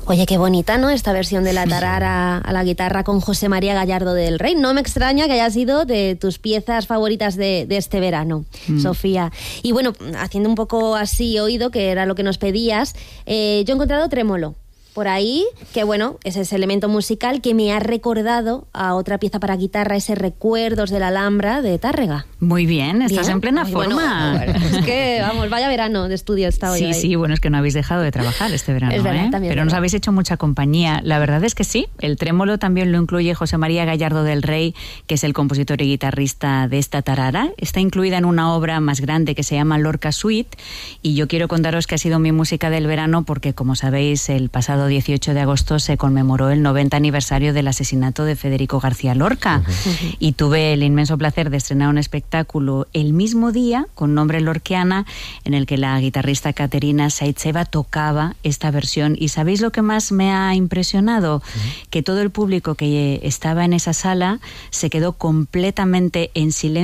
Oye, qué bonita, ¿no? Esta versión de la tarara a la guitarra con José María Gallardo del Rey. No me extraña que haya sido de tus piezas favoritas de este verano, Sofía. Y bueno, haciendo un poco así oído, que era lo que nos pedías, yo he encontrado trémolo por ahí, que bueno, es ese elemento musical que me ha recordado a otra pieza para guitarra, ese Recuerdos de la Alhambra de Tárrega. Muy bien, estás en plena forma. Bueno, es que, vamos, vaya verano de estudio está hoy. Sí, bueno, es que no habéis dejado de trabajar este verano, es verdad, también pero nos habéis hecho mucha compañía. La verdad es que sí, el trémolo también lo incluye José María Gallardo del Rey, que es el compositor y guitarrista de esta tarara. Está incluida en una obra más grande que se llama Lorca Suite, y yo quiero contaros que ha sido mi música del verano porque, como sabéis, el pasado 18 de agosto se conmemoró el 90 aniversario del asesinato de Federico García Lorca, y tuve el inmenso placer de estrenar un espectáculo el mismo día con nombre Lorquiana, en el que la guitarrista Caterina Saitseva tocaba esta versión. ¿Y sabéis lo que más me ha impresionado? Que todo el público que estaba en esa sala se quedó completamente en silencio